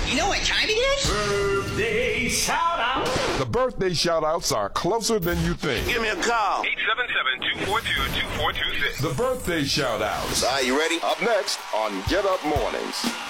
You know what time it is? Birthday shout-out. The birthday shout-outs are closer than you think. Give me a call. 877-242-2426. The birthday shout-outs. Are you ready? Up next on Get Up Mornings.